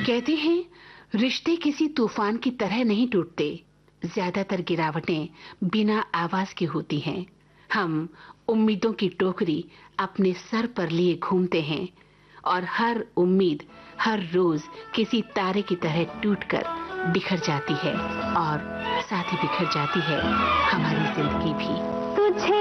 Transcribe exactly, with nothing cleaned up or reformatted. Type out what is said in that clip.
कहते हैं रिश्ते किसी तूफान की तरह नहीं टूटते। ज्यादातर गिरावटें बिना आवाज की होती हैं। हम उम्मीदों की टोकरी अपने सर पर लिए घूमते हैं और हर उम्मीद हर रोज किसी तारे की तरह टूटकर बिखर जाती है और साथ ही बिखर जाती है हमारी जिंदगी भी।